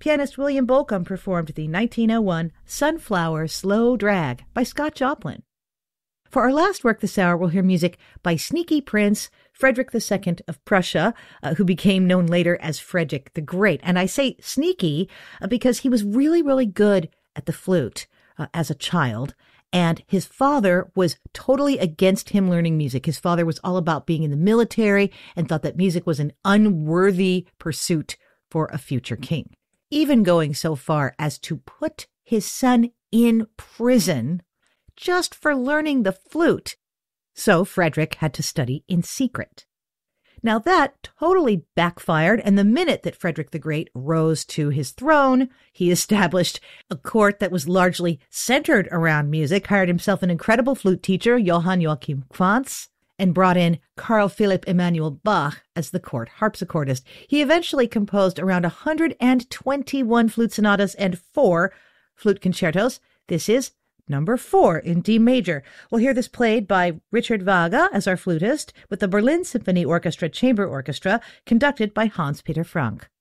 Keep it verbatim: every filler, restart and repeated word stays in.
pianist William Bolcom performed the nineteen oh one Sunflower Slow Drag by Scott Joplin. For our last work this hour, we'll hear music by Sneaky Prince, Frederick the Second of Prussia, uh, who became known later as Frederick the Great. And I say sneaky uh, because he was really, really good at the flute uh, as a child. And his father was totally against him learning music. His father was all about being in the military and thought that music was an unworthy pursuit for a future king, even going so far as to put his son in prison just for learning the flute. So Frederick had to study in secret. Now that totally backfired, and the minute that Frederick the Great rose to his throne, he established a court that was largely centered around music, hired himself an incredible flute teacher, Johann Joachim Quantz, and brought in Carl Philipp Emanuel Bach as the court harpsichordist. He eventually composed around one hundred twenty-one flute sonatas and four flute concertos. This is number four in D major. We'll hear this played by Richard Waga as our flutist with the Berlin Symphony Orchestra Chamber Orchestra, conducted by Hans-Peter Frank.